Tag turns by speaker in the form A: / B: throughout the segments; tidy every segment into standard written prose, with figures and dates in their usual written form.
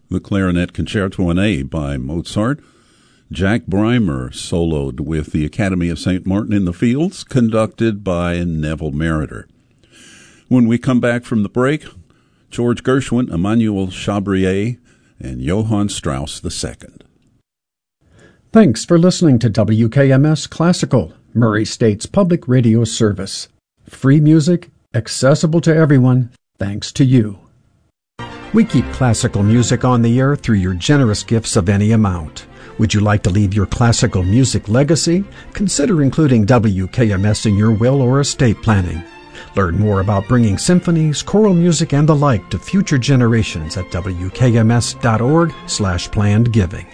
A: The Clarinet Concerto in A by Mozart. Jack Brymer soloed with the Academy of St. Martin in the Fields, conducted by Neville Meritor. When we come back from the break, George Gershwin, Emmanuel Chabrier, and Johann Strauss II.
B: Thanks for listening to WKMS Classical, Murray State's public radio service. Free music, accessible to everyone, thanks to you. We keep classical music on the air through your generous gifts of any amount. Would you like to leave your classical music legacy? Consider including WKMS in your will or estate planning. Learn more about bringing symphonies, choral music, and the like to future generations at wkms.org/planned giving.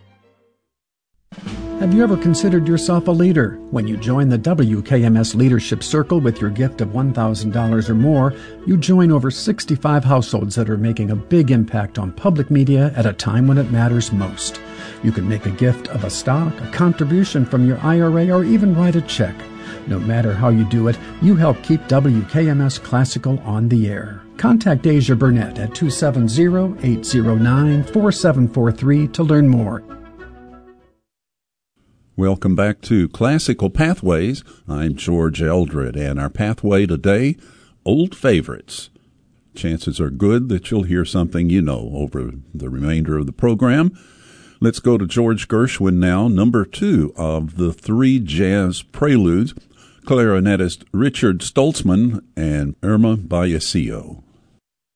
B: Have you ever considered yourself a leader? When you join the WKMS Leadership Circle with your gift of $1,000 or more, you join over 65 households that are making a big impact on public media at a time when it matters most. You can make a gift of a stock, a contribution from your IRA, or even write a check. No matter how you do it, you help keep WKMS Classical on the air. Contact Asia Burnett at 270-809-4743 to learn more.
A: Welcome back to Classical Pathways. I'm George Eldred, and our pathway today, old favorites. Chances are good that you'll hear something you know over the remainder of the program. Let's go to George Gershwin now, number 2 of the 3 jazz preludes, clarinetist Richard Stoltzman and Irma Bayasio.